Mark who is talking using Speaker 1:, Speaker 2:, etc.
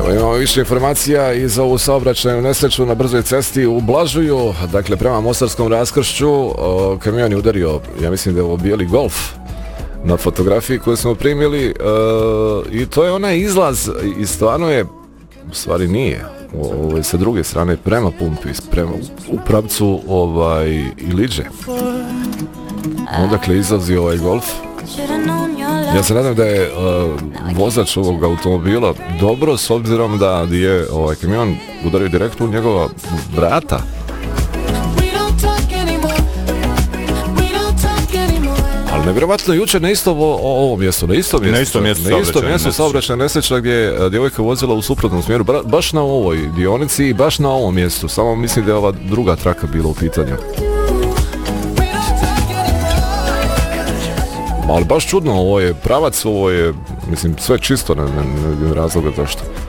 Speaker 1: Imamo više informacija i za ovu saobraćajnu nesreću na brzoj cesti u Blažuju, dakle prema Mostarskom raskršću. Kamion je udario, ja mislim da je ovo bijeli Golf na fotografiji koju smo primili, i to je onaj izlaz i stvarno je, u stvari nije, ovo je sa druge strane prema pumpi, u pravcu Iliđe. Odakle izlazi ovaj Golf. Ja se nadam da je vozač ovog automobila dobro, s obzirom da je kamion udario direktno u njegova vrata. Ali nevjerovatno jučer na isto ovom mjestu, na istom mjestu saobraćajna nesreća gdje je djevojka vozila u suprotnom smjeru, baš na ovoj dionici i baš na ovom mjestu, samo mislim da je ova druga traka bila u pitanju. Ali baš čudno, ovo je pravac, ovo je, mislim, sve čisto, ne razloga zašto.